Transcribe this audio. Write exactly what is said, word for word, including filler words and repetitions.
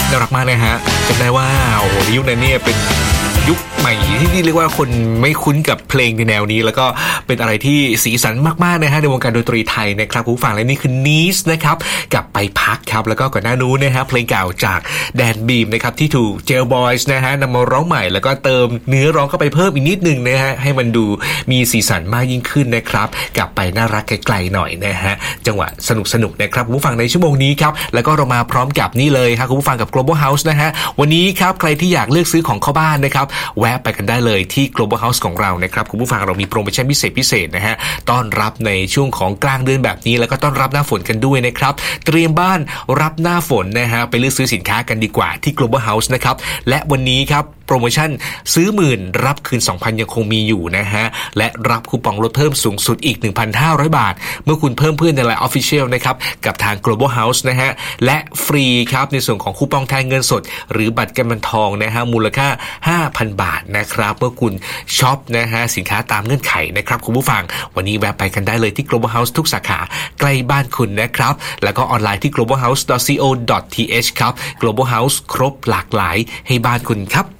น่ารักมากนะฮะจำได้ว่าโอ้โหยุคนั้นเนี่ยเป็นยุคใหม่ที่เรียกว่าคนไม่คุ้นกับเพลงในแนวนี้แล้วก็เป็นอะไรที่สีสันมากๆนะฮะในวงการดนตรีไทยนะครับผู้ฟังและนี่คือ Nice นะครับกับไปพักครับแล้วก็ก่อนหน้านู้นนะฮะเพลงเก่าจากแดนบีมนะครับที่ถูก Jail Boys นะฮะนำมาร้องใหม่แล้วก็เติมเนื้อร้องเข้าไปเพิ่มอีกนิดนึงนะฮะให้มันดูมีสีสันมากยิ่งขึ้นนะครับกลับไปน่ารักไกลๆหน่อยนะฮะจังหวะสนุกๆนะครับผู้ฟังในชั่วโมงนี้ครับแล้วก็เรามาพร้อมกับนี่เลยครับคุณผู้ฟังกับ Global House นะฮะวันนี้ครับใครที่อยากเลือกซื้อของเข้าบ้านนะครับแวะไปกันได้เลยที่ Global House ของเรานะครับคุณผู้ฟังเรามีโปรโมชั่นพิเศษพิเศษนะฮะต้อนรับในช่วงของกลางเดือนแบบนี้แล้วก็ต้อนรับหน้าฝนกันด้วยนะครับเตรียมบ้านรับหน้าฝนนะฮะไปเลือกซื้อสินค้ากันดีกว่าที่ Global House นะครับและวันนี้ครับโปรโมชั่นซื้อหมื่นรับคืน สองพัน ยังคงมีอยู่นะฮะและรับคูปองลดเพิ่มสูงสุดอีก หนึ่งพันห้าร้อย บาทเมื่อคุณเพิ่มเพื่อนใน ไลน์ Official นะครับกับทาง Global House นะฮะและฟรีครับในส่วนของคูปองแทนเงินสดหรือบัตรกำนันทองนะฮะมูลค่า ห้าพัน บาทนะครับเมื่อคุณช็อปนะฮะสินค้าตามเงื่อนไขนะครับคุณผู้ฟังวันนี้แวะไปกันได้เลยที่ Global House ทุกสาขาใกล้บ้านคุณนะครับแล้วก็ออนไลน์ที่ global house ดอท ซี โอ ดอท ที เอช ครับ Global House ครบหลากหลายให้บ้านคุณครับ